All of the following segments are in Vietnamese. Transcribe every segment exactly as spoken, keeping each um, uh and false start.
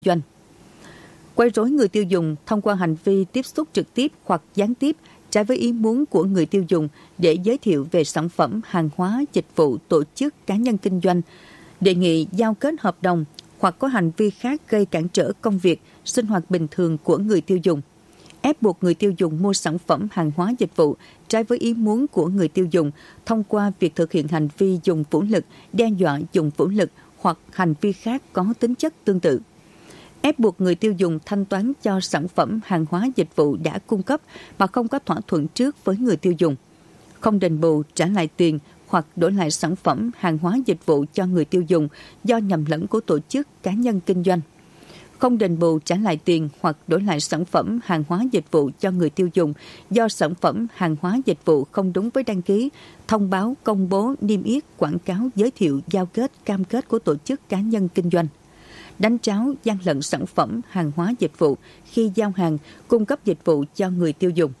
doanh. Quấy rối người tiêu dùng thông qua hành vi tiếp xúc trực tiếp hoặc gián tiếp trái với ý muốn của người tiêu dùng để giới thiệu về sản phẩm, hàng hóa, dịch vụ, tổ chức, cá nhân kinh doanh, đề nghị giao kết hợp đồng hoặc có hành vi khác gây cản trở công việc, sinh hoạt bình thường của người tiêu dùng. Ép buộc người tiêu dùng mua sản phẩm, hàng hóa, dịch vụ trái với ý muốn của người tiêu dùng thông qua việc thực hiện hành vi dùng vũ lực, đe dọa dùng vũ lực hoặc hành vi khác có tính chất tương tự. Ép buộc người tiêu dùng thanh toán cho sản phẩm, hàng hóa, dịch vụ đã cung cấp mà không có thỏa thuận trước với người tiêu dùng. Không đền bù, trả lại tiền hoặc đổi lại sản phẩm, hàng hóa, dịch vụ cho người tiêu dùng do nhầm lẫn của tổ chức, cá nhân kinh doanh. Không đền bù, trả lại tiền hoặc đổi lại sản phẩm, hàng hóa, dịch vụ cho người tiêu dùng do sản phẩm, hàng hóa, dịch vụ không đúng với đăng ký, thông báo, công bố, niêm yết, quảng cáo, giới thiệu, giao kết, cam kết của tổ chức, cá nhân kinh doanh. Đánh tráo, gian lận sản phẩm, hàng hóa, dịch vụ khi giao hàng, cung cấp dịch vụ cho người tiêu dùng.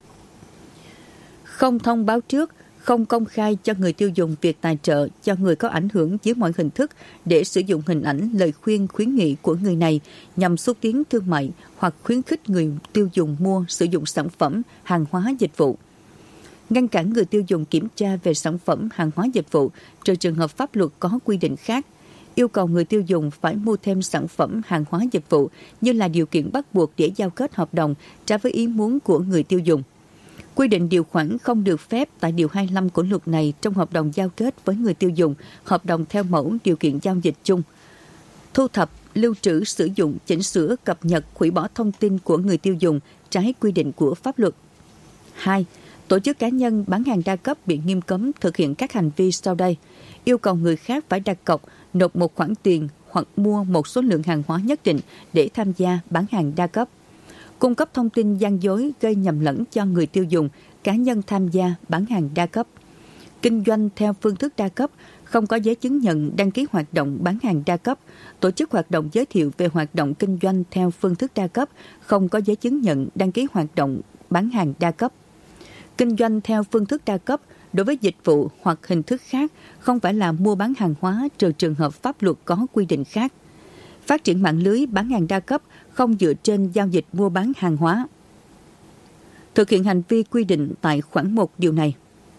Không thông báo trước, không công khai cho người tiêu dùng việc tài trợ cho người có ảnh hưởng dưới mọi hình thức để sử dụng hình ảnh, lời khuyên, khuyến nghị của người này nhằm xúc tiến thương mại hoặc khuyến khích người tiêu dùng mua, sử dụng sản phẩm, hàng hóa, dịch vụ. Ngăn cản người tiêu dùng kiểm tra về sản phẩm, hàng hóa, dịch vụ trừ trường hợp pháp luật có quy định khác. Yêu cầu người tiêu dùng phải mua thêm sản phẩm, hàng hóa, dịch vụ như là điều kiện bắt buộc để giao kết hợp đồng trái với ý muốn của người tiêu dùng. Quy định điều khoản không được phép tại điều hai mươi lăm của luật này trong hợp đồng giao kết với người tiêu dùng, hợp đồng theo mẫu, điều kiện giao dịch chung. Thu thập, lưu trữ, sử dụng, chỉnh sửa, cập nhật, hủy bỏ thông tin của người tiêu dùng trái quy định của pháp luật. hai. Tổ chức cá nhân bán hàng đa cấp bị nghiêm cấm thực hiện các hành vi sau đây. Yêu cầu người khác phải đặt cọc, nộp một khoản tiền hoặc mua một số lượng hàng hóa nhất định để tham gia bán hàng đa cấp. Cung cấp thông tin gian dối gây nhầm lẫn cho người tiêu dùng, cá nhân tham gia bán hàng đa cấp. Kinh doanh theo phương thức đa cấp, không có giấy chứng nhận đăng ký hoạt động bán hàng đa cấp, tổ chức hoạt động giới thiệu về hoạt động kinh doanh theo phương thức đa cấp, không có giấy chứng nhận đăng ký hoạt động bán hàng đa cấp. Kinh doanh theo phương thức đa cấp đối với dịch vụ hoặc hình thức khác không phải là mua bán hàng hóa trừ trường hợp pháp luật có quy định khác. Phát triển mạng lưới bán hàng đa cấp không dựa trên giao dịch mua bán hàng hóa. Thực hiện hành vi quy định tại khoản một điều này.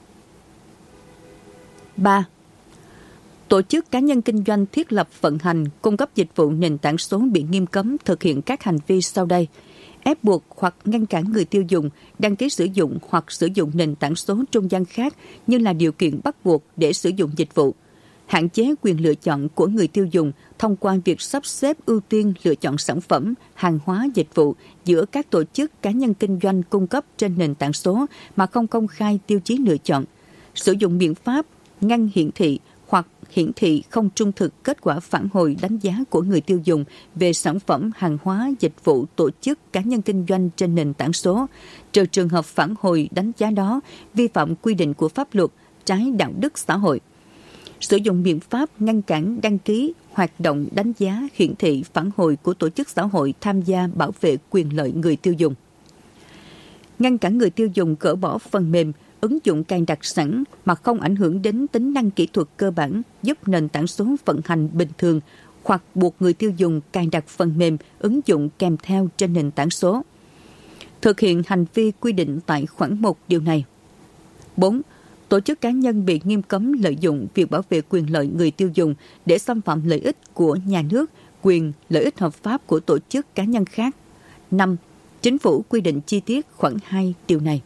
ba. Tổ chức cá nhân kinh doanh thiết lập, vận hành, cung cấp dịch vụ nền tảng số bị nghiêm cấm thực hiện các hành vi sau đây. Ép buộc hoặc ngăn cản người tiêu dùng đăng ký sử dụng hoặc sử dụng nền tảng số trung gian khác như là điều kiện bắt buộc để sử dụng dịch vụ. Hạn chế quyền lựa chọn của người tiêu dùng thông qua việc sắp xếp ưu tiên lựa chọn sản phẩm, hàng hóa, dịch vụ giữa các tổ chức, cá nhân kinh doanh cung cấp trên nền tảng số mà không công khai tiêu chí lựa chọn. Sử dụng biện pháp ngăn hiển thị hoặc hiển thị không trung thực kết quả phản hồi đánh giá của người tiêu dùng về sản phẩm, hàng hóa, dịch vụ, tổ chức, cá nhân kinh doanh trên nền tảng số, trừ trường hợp phản hồi đánh giá đó vi phạm quy định của pháp luật, trái đạo đức xã hội. Sử dụng biện pháp ngăn cản đăng ký, hoạt động đánh giá, hiển thị, phản hồi của tổ chức xã hội tham gia bảo vệ quyền lợi người tiêu dùng. Ngăn cản người tiêu dùng gỡ bỏ phần mềm, ứng dụng cài đặt sẵn mà không ảnh hưởng đến tính năng kỹ thuật cơ bản giúp nền tảng số vận hành bình thường hoặc buộc người tiêu dùng cài đặt phần mềm, ứng dụng kèm theo trên nền tảng số. Thực hiện hành vi quy định tại khoản một điều này. bốn. Tổ chức cá nhân bị nghiêm cấm lợi dụng việc bảo vệ quyền lợi người tiêu dùng để xâm phạm lợi ích của nhà nước, quyền, lợi ích hợp pháp của tổ chức cá nhân khác. năm. Chính phủ quy định chi tiết khoản hai điều này.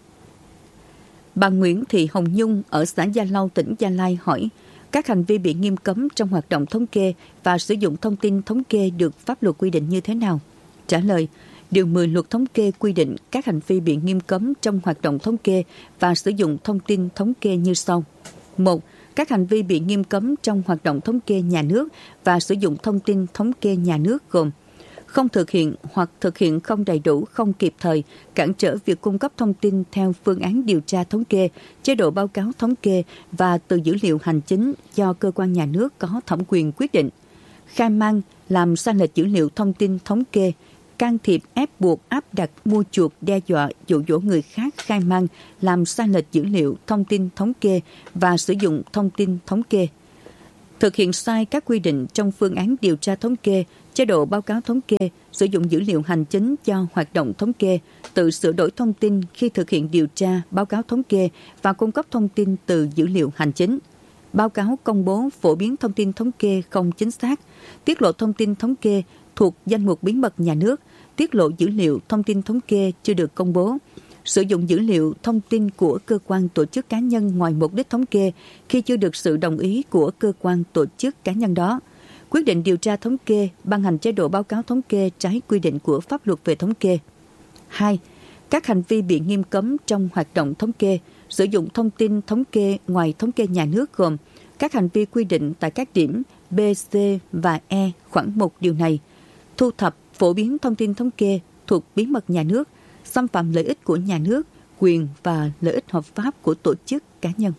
Bà Nguyễn Thị Hồng Nhung ở xã Gia Lâu, tỉnh Gia Lai hỏi, các hành vi bị nghiêm cấm trong hoạt động thống kê và sử dụng thông tin thống kê được pháp luật quy định như thế nào? Trả lời, Điều mười Luật Thống kê quy định các hành vi bị nghiêm cấm trong hoạt động thống kê và sử dụng thông tin thống kê như sau. một. Các hành vi bị nghiêm cấm trong hoạt động thống kê nhà nước và sử dụng thông tin thống kê nhà nước gồm không thực hiện hoặc thực hiện không đầy đủ, không kịp thời, cản trở việc cung cấp thông tin theo phương án điều tra thống kê, chế độ báo cáo thống kê và từ dữ liệu hành chính do cơ quan nhà nước có thẩm quyền quyết định, khai man, làm sai lệch dữ liệu thông tin thống kê, can thiệp, ép buộc, áp đặt, mua chuộc, đe dọa, dụ dỗ người khác khai man, làm sai lệch dữ liệu thông tin thống kê và sử dụng thông tin thống kê. Thực hiện sai các quy định trong phương án điều tra thống kê, chế độ báo cáo thống kê, sử dụng dữ liệu hành chính cho hoạt động thống kê, tự sửa đổi thông tin khi thực hiện điều tra, báo cáo thống kê và cung cấp thông tin từ dữ liệu hành chính. Báo cáo công bố phổ biến thông tin thống kê không chính xác, tiết lộ thông tin thống kê thuộc danh mục bí mật nhà nước, tiết lộ dữ liệu thông tin thống kê chưa được công bố, sử dụng dữ liệu thông tin của cơ quan tổ chức cá nhân ngoài mục đích thống kê khi chưa được sự đồng ý của cơ quan tổ chức cá nhân đó, quyết định điều tra thống kê, ban hành chế độ báo cáo thống kê trái quy định của pháp luật về thống kê. hai. Các hành vi bị nghiêm cấm trong hoạt động thống kê, sử dụng thông tin thống kê ngoài thống kê nhà nước gồm các hành vi quy định tại các điểm B, C và E khoản một điều này, thu thập, phổ biến thông tin thống kê thuộc bí mật nhà nước, xâm phạm lợi ích của nhà nước, quyền và lợi ích hợp pháp của tổ chức cá nhân.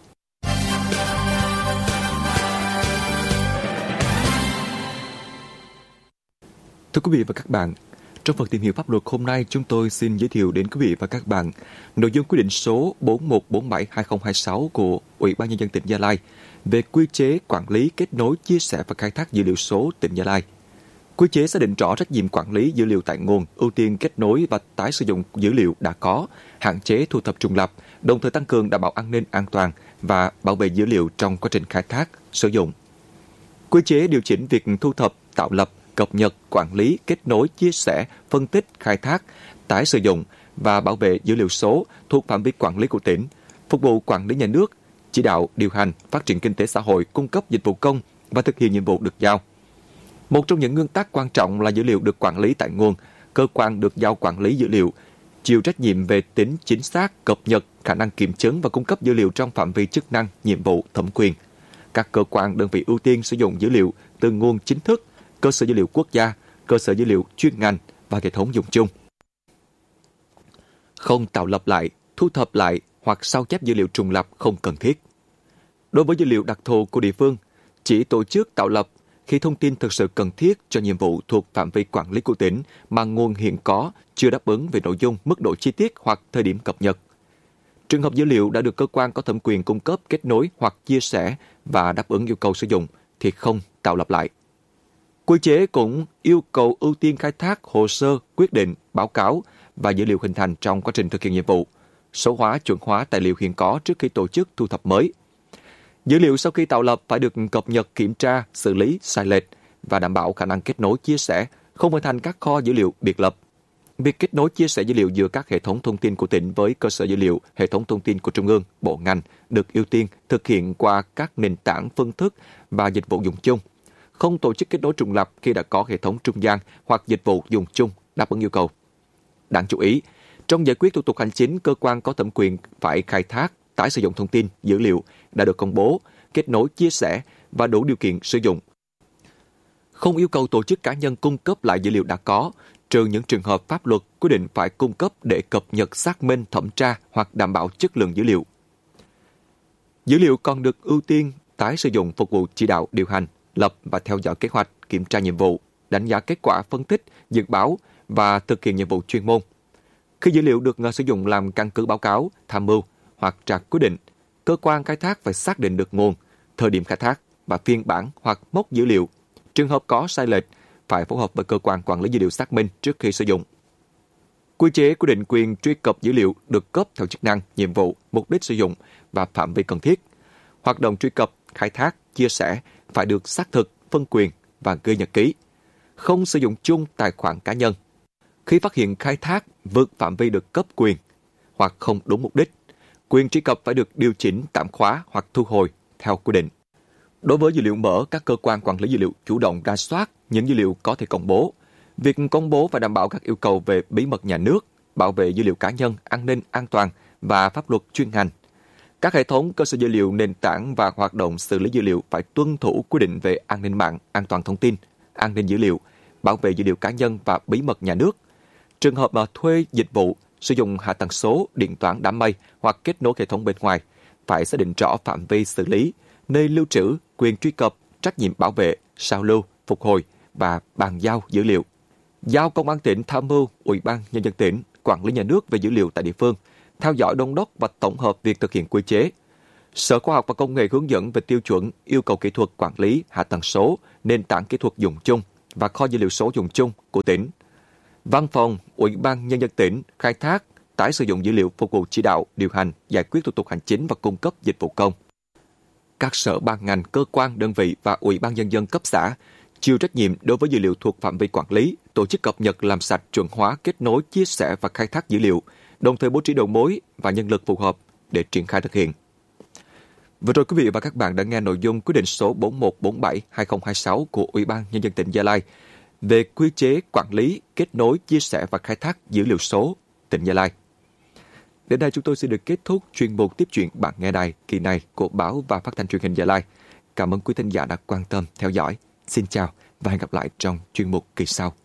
Thưa quý vị và các bạn, trong phần tìm hiểu pháp luật hôm nay, chúng tôi xin giới thiệu đến quý vị và các bạn nội dung quy định số bốn một bốn bảy hai không hai sáu của Ủy ban Nhân dân tỉnh Gia Lai về quy chế quản lý, kết nối, chia sẻ và khai thác dữ liệu số tỉnh Gia Lai. Quy chế xác định rõ trách nhiệm quản lý dữ liệu tại nguồn, ưu tiên kết nối và tái sử dụng dữ liệu đã có, hạn chế thu thập trùng lặp, đồng thời tăng cường đảm bảo an ninh an toàn và bảo vệ dữ liệu trong quá trình khai thác, sử dụng. Quy chế điều chỉnh việc thu thập, tạo lập, cập nhật, quản lý, kết nối, chia sẻ, phân tích, khai thác, tái sử dụng và bảo vệ dữ liệu số thuộc phạm vi quản lý của tỉnh, phục vụ quản lý nhà nước, chỉ đạo, điều hành, phát triển kinh tế xã hội, cung cấp dịch vụ công và thực hiện nhiệm vụ được giao. Một trong những nguyên tắc quan trọng là dữ liệu được quản lý tại nguồn, cơ quan được giao quản lý dữ liệu, chịu trách nhiệm về tính chính xác, cập nhật, khả năng kiểm chứng và cung cấp dữ liệu trong phạm vi chức năng, nhiệm vụ, thẩm quyền. Các cơ quan đơn vị ưu tiên sử dụng dữ liệu từ nguồn chính thức, cơ sở dữ liệu quốc gia, cơ sở dữ liệu chuyên ngành và hệ thống dùng chung. Không tạo lập lại, thu thập lại hoặc sao chép dữ liệu trùng lặp không cần thiết. Đối với dữ liệu đặc thù của địa phương, chỉ tổ chức tạo lập khi thông tin thực sự cần thiết cho nhiệm vụ thuộc phạm vi quản lý của tỉnh mà nguồn hiện có chưa đáp ứng về nội dung, mức độ chi tiết hoặc thời điểm cập nhật. Trường hợp dữ liệu đã được cơ quan có thẩm quyền cung cấp, kết nối hoặc chia sẻ và đáp ứng yêu cầu sử dụng thì không tạo lập lại. Quy chế cũng yêu cầu ưu tiên khai thác hồ sơ, quyết định, báo cáo và dữ liệu hình thành trong quá trình thực hiện nhiệm vụ, số hóa, chuẩn hóa tài liệu hiện có trước khi tổ chức thu thập mới. Dữ liệu sau khi tạo lập phải được cập nhật, kiểm tra, xử lý sai lệch và đảm bảo khả năng kết nối chia sẻ, không hình thành các kho dữ liệu biệt lập. Việc kết nối chia sẻ dữ liệu giữa các hệ thống thông tin của tỉnh với cơ sở dữ liệu, hệ thống thông tin của trung ương, bộ ngành được ưu tiên thực hiện qua các nền tảng phương thức và dịch vụ dùng chung. Không tổ chức kết nối trùng lặp khi đã có hệ thống trung gian hoặc dịch vụ dùng chung đáp ứng yêu cầu. Đáng chú ý, trong giải quyết thủ tục hành chính, cơ quan có thẩm quyền phải khai thác, tái sử dụng thông tin, dữ liệu đã được công bố, kết nối, chia sẻ và đủ điều kiện sử dụng. Không yêu cầu tổ chức cá nhân cung cấp lại dữ liệu đã có, trừ những trường hợp pháp luật quy định phải cung cấp để cập nhật, xác minh, thẩm tra hoặc đảm bảo chất lượng dữ liệu. Dữ liệu còn được ưu tiên tái sử dụng phục vụ chỉ đạo, điều hành, lập và theo dõi kế hoạch, kiểm tra nhiệm vụ, đánh giá kết quả, phân tích, dự báo và thực hiện nhiệm vụ chuyên môn. Khi dữ liệu được sử dụng làm căn cứ báo cáo, tham mưu hoặc ra quyết định, cơ quan khai thác phải xác định được nguồn, thời điểm khai thác và phiên bản hoặc mốc dữ liệu. Trường hợp có sai lệch, phải phối hợp với cơ quan quản lý dữ liệu xác minh trước khi sử dụng. Quy chế quy định quyền truy cập dữ liệu được cấp theo chức năng, nhiệm vụ, mục đích sử dụng và phạm vi cần thiết. Hoạt động truy cập, khai thác, chia sẻ phải được xác thực, phân quyền và ghi nhật ký. Không sử dụng chung tài khoản cá nhân. Khi phát hiện khai thác vượt phạm vi được cấp quyền hoặc không đúng mục đích, quyền truy cập phải được điều chỉnh, tạm khóa hoặc thu hồi theo quy định. Đối với dữ liệu mở, các cơ quan quản lý dữ liệu chủ động rà soát những dữ liệu có thể công bố. Việc công bố phải đảm bảo các yêu cầu về bí mật nhà nước, bảo vệ dữ liệu cá nhân, an ninh, an toàn và pháp luật chuyên ngành. Các hệ thống, cơ sở dữ liệu, nền tảng và hoạt động xử lý dữ liệu phải tuân thủ quy định về an ninh mạng, an toàn thông tin, an ninh dữ liệu, bảo vệ dữ liệu cá nhân và bí mật nhà nước. Trường hợp mà thuê dịch vụ, sử dụng hạ tầng số, điện toán đám mây hoặc kết nối hệ thống bên ngoài, phải xác định rõ phạm vi xử lý, nơi lưu trữ, quyền truy cập, trách nhiệm bảo vệ, sao lưu, phục hồi và bàn giao dữ liệu. Giao Công an tỉnh tham mưu Ủy ban Nhân dân tỉnh quản lý nhà nước về dữ liệu tại địa phương, theo dõi, đôn đốc và tổng hợp việc thực hiện quy chế. Sở Khoa học và Công nghệ hướng dẫn về tiêu chuẩn, yêu cầu kỹ thuật quản lý, hạ tầng số, nền tảng kỹ thuật dùng chung, và kho dữ liệu số dùng chung của tỉnh. Văn phòng Ủy ban Nhân dân tỉnh khai thác, tái sử dụng dữ liệu phục vụ chỉ đạo, điều hành, giải quyết thủ tục hành chính và cung cấp dịch vụ công. Các sở ban ngành, cơ quan, đơn vị và Ủy ban Nhân dân cấp xã chịu trách nhiệm đối với dữ liệu thuộc phạm vi quản lý, tổ chức cập nhật, làm sạch, chuẩn hóa, kết nối, chia sẻ và khai thác dữ liệu, đồng thời bố trí đầu mối và nhân lực phù hợp để triển khai thực hiện. Vừa rồi quý vị và các bạn đã nghe nội dung quyết định số bốn một bốn bảy hai không hai sáu của Ủy ban Nhân dân tỉnh Gia Lai về quy chế quản lý, kết nối, chia sẻ và khai thác dữ liệu số tỉnh Gia Lai. Đến đây chúng tôi xin được kết thúc chuyên mục tiếp chuyện bạn nghe đài kỳ này của Báo và Phát thanh Truyền hình Gia Lai. Cảm ơn quý thính giả đã quan tâm theo dõi. Xin chào và hẹn gặp lại trong chuyên mục kỳ sau.